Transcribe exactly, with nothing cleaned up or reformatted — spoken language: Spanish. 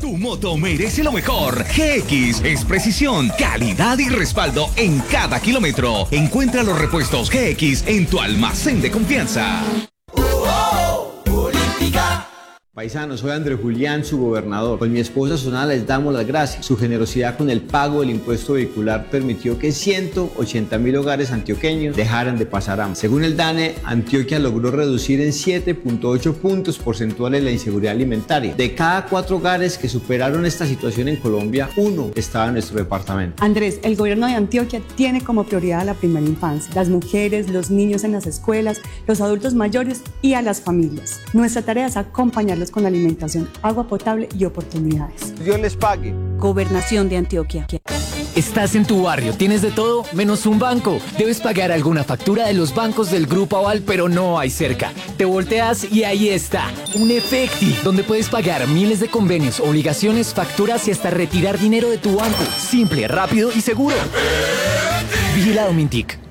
Tu moto merece lo mejor. G X es precisión, calidad y respaldo en cada kilómetro. Encuentra los repuestos G X en tu almacén de confianza. Paisanos, soy Andrés Julián, su gobernador. Con mi esposa Sonala les damos las gracias. Su generosidad con el pago del impuesto vehicular permitió que ciento ochenta mil hogares antioqueños dejaran de pasar hambre. Según el DANE, Antioquia logró reducir en siete punto ocho puntos porcentuales la inseguridad alimentaria. De cada cuatro hogares que superaron esta situación en Colombia, uno estaba en nuestro departamento. Andrés, el gobierno de Antioquia tiene como prioridad a la primera infancia, las mujeres, los niños en las escuelas, los adultos mayores y a las familias. Nuestra tarea es acompañarlos con alimentación, agua potable y oportunidades. Dios les pague. Gobernación de Antioquia. Estás en tu barrio, tienes de todo menos un banco. Debes pagar alguna factura de los bancos del Grupo Aval, pero no hay cerca. Te volteas y ahí está, un Efecti, donde puedes pagar miles de convenios, obligaciones, facturas y hasta retirar dinero de tu banco. Simple, rápido y seguro. Vigilado Mintic.